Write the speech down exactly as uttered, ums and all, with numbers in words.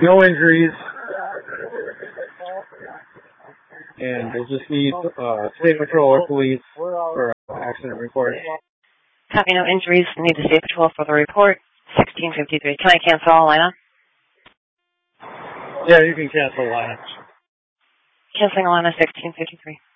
No injuries. And we'll just need uh, State Patrol or police for uh, accident report. Copy, no injuries. Need the State Patrol for the report. sixteen fifty-three. Can I cancel all lineup? Yeah, you can cancel lineup. Canceling lineup sixteen fifty-three.